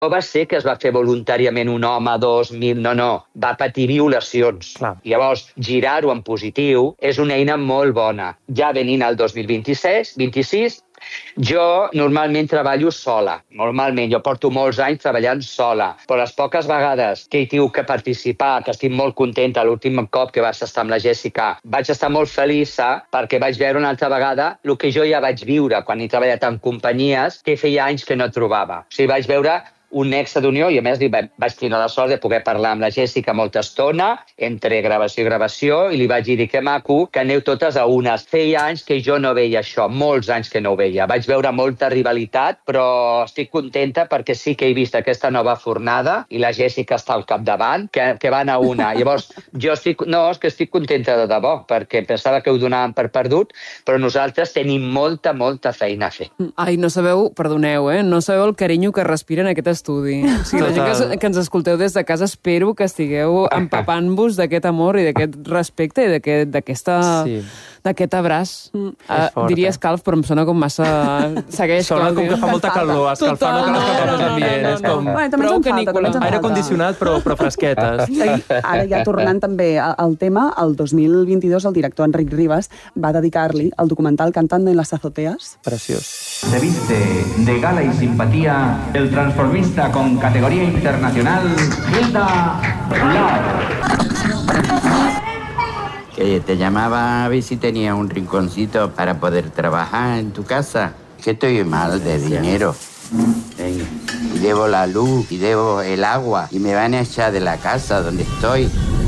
va ser que es va fer voluntàriament un home, 2.000... No. Va patir violacions. Clar. Llavors, girar-ho en positiu és una eina molt bona. Ja venint al 2026, jo normalment treballo sola. Normalment, jo porto molts anys treballant sola. Però les poques vegades que he tingut que participar, que estic molt contenta, l'últim cop que vas estar amb la Jèssica, vaig estar molt feliç perquè vaig veure una altra vegada el que jo ja vaig viure quan he treballat en companyies que feia anys que no trobava. O sigui, vaig veure un nexe d'unió i, a més, vaig tenir la sort de poder parlar amb la Jèssica molta estona, entre gravació i gravació, i li vaig dir que maco, que aneu totes a unes. Feia anys que jo no veia això, molts anys que no ho veia. Vaig veure molta rivalitat, però estic contenta perquè sí que he vist aquesta nova fornada i la Jèssica està al capdavant, que van a una. Llavors, és que estic contenta de debò, perquè pensava que ho donàvem per perdut, però nosaltres tenim molta feina a fer. Ai, no sabeu, perdoneu, no sabeu el carinyo que respira en aquest estudi. O sigui, la gent que ens escolteu des de casa, espero que estigueu empapant-vos d'aquest amor i d'aquest respecte i d'aquest abraç. Diria escalf, però em sona com massa... Segueix, sona com que fa molta calor, escalfar no cal escalfar més ambient. És com prou canícula. Aire condicionat, però fresquetes. Ara ja tornant també al tema, el 2022 el director Enric Rivas va dedicar-li el documental Cantando en las azoteas. Preciós. Se viste de gala y simpatía el transformista con categoría internacional, Hilda Love. Que te llamaba a ver si tenía un rinconcito para poder trabajar en tu casa. Que estoy mal de dinero. Venga. Y debo la luz, y debo el agua, y me van a echar de la casa donde estoy.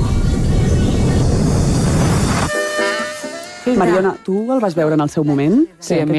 Mariona, tu el vas veure en el seu moment? Sí, a mi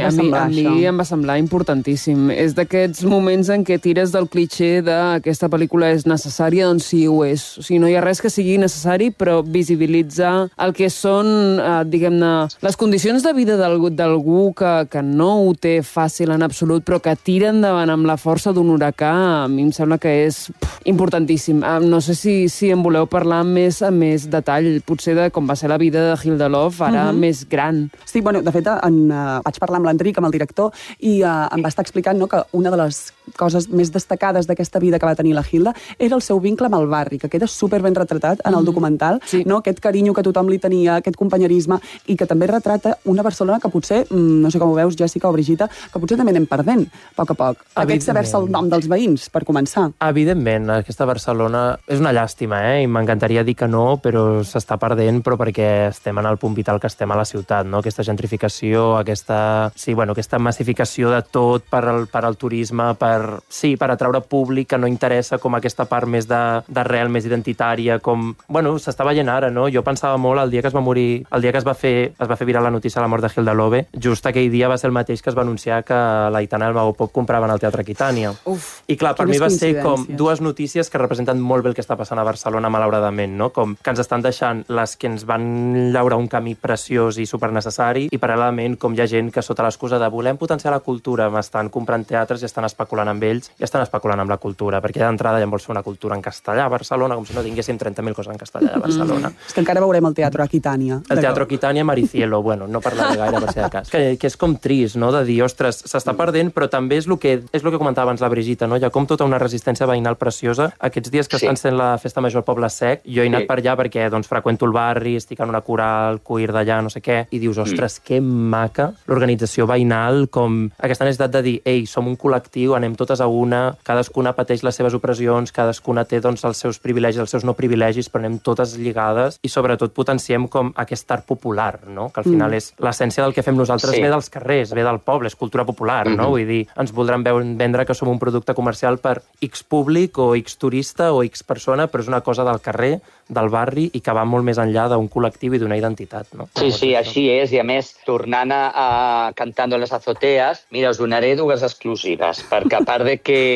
em va semblar importantíssim. És d'aquests moments en què tires del clitxer de aquesta pel·lícula és necessària, doncs sí ho és. O sigui, no hi ha res que sigui necessari, però visibilitza el que són, diguem-ne, les condicions de vida d'algú que no ho té fàcil en absolut, però que tira endavant amb la força d'un huracà. A mi em sembla que és importantíssim. No sé si en voleu parlar amb més detall, potser de com va ser la vida de Hilda Love, ara més gran. Sí, bueno, de fet, vaig parlar amb l'Enric, amb el director, i em va estar explicant que una de les coses més destacades d'aquesta vida que va tenir la Hilda era el seu vincle amb el barri, que queda superben retratat en el documental, no? Aquest carinyo que tothom li tenia, aquest companyerisme, i que també retrata una Barcelona que potser, no sé com ho veus, Jèssica o Brigitte, que potser també anem perdent, a poc a poc. Aquest saber-se el nom dels veïns, per començar. Evidentment, aquesta Barcelona és una llàstima, i m'encantaria dir que no, però s'està perdent, però perquè estem en el punt vital que estem a la ciutat, no? Aquesta gentrificació, aquesta massificació de tot per al turisme, per atraure públic que no interessa, com aquesta part més d'arrel, més identitària, com... Bueno, s'està veient ara, no? Jo pensava molt el dia que es va morir, el dia que es va fer viral la notícia de la mort de Hilda Love, just aquell dia va ser el mateix que es va anunciar que l'Aitana i el Mago Pop compraven al Teatre Aquitània. I clar, per mi va ser com dues notícies que representen molt bé el que està passant a Barcelona, malauradament, no? Com que ens estan deixant les que ens van llaurar un camí preciós i supernecessari, i paral·lelament com hi ha gent que sota l'excusa de volem potenciar la cultura m'estan comprant teatres i estan especulant amb ells i estan especulant amb la cultura, perquè d'entrada ja en vols fer una cultura en castellà a Barcelona, com si no tinguéssim 30.000 coses en castellà a Barcelona. És que encara veurem el Teatro Aquitània. El Teatro Aquitània, Maricielo, bueno, no parlaré gaire per ser de cas. Que és com trist, no?, de dir, ostres, s'està perdent, però també és el que comentava abans la Brigitte, no? Hi ha com tota una resistència veïnal preciosa. Aquests dies que estan sent la Festa Major al Poble Sec, jo he anat per allà perquè doncs, freqüento el barri, estic en una coral queer d'allà, no sé què, i dius, ostres, que maca l'organització veïnal, com aquesta necessitat de dir, ei, som un col·lectiu, anem totes a una, cadascuna pateix les seves opressions, cadascuna té doncs, els seus privilegis, els seus no privilegis, però anem totes lligades i sobretot potenciem com aquest art popular, no? Que al final és l'essència del que fem nosaltres, ve dels carrers, ve del poble, és cultura popular, no? Vull dir, ens voldran vendre que som un producte comercial per X públic o X turista o X persona, però és una cosa del carrer, del barri i que va molt més enllà d'un col·lectiu i d'una identitat, no? Sí, així és, i a més, tornant a Cantando en las azoteas, mira, us donaré dues exclusives, perquè a part de que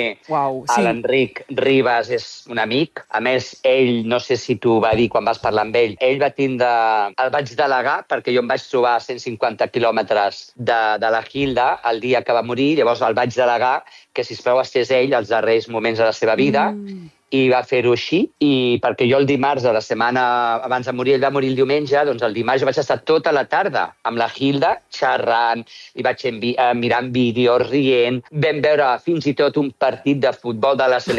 l'Enric Rivas és un amic, a més, ell, no sé si t'ho va dir quan vas parlar amb ell, el vaig delegar perquè jo em vaig trobar a 150 quilòmetres de la Hilda el dia que va morir, llavors el vaig delegar que, sisplau, estés ell als darrers moments de la seva vida, i va fer-ho així, i perquè jo el dimarts de la setmana abans de morir, ell va morir el diumenge, doncs el dimarts jo vaig estar tota la tarda amb la Hilda xerrant, li vaig mirant vídeos, rient, vam veure fins i tot un partit de futbol de la selecció